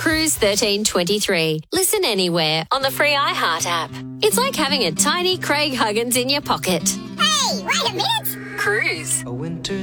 Cruise 1323. Listen anywhere on the free iHeart app. It's like having a tiny Craig Huggins in your pocket. Hey, wait a minute! Cruise. A winter